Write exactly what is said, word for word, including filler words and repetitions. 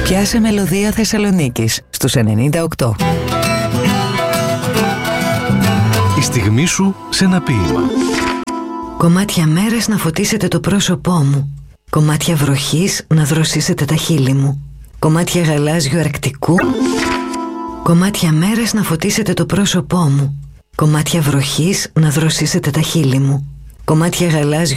Πιάσε μελωδία Θεσσαλονίκης στους ενενήντα οκτώ. Η στιγμή σου σε ένα ποίημα. Κομμάτια μέρες να φωτίσετε το πρόσωπό μου. Κομμάτια βροχής να δροσίσετε τα χείλη μου. Κομμάτια γαλάζιου αρκτικού. Κομμάτια μέρες να φωτίσετε το πρόσωπό μου. Κομμάτια βροχής να δροσίσετε τα χείλη μου. Κομμάτια γαλάζιου